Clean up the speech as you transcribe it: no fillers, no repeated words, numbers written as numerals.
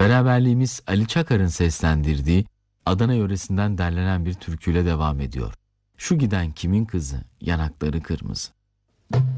Beraberliğimiz Ali Çakar'ın seslendirdiği Adana yöresinden derlenen bir türküyle devam ediyor. Şu giden kimin kızı, yanakları kırmızı.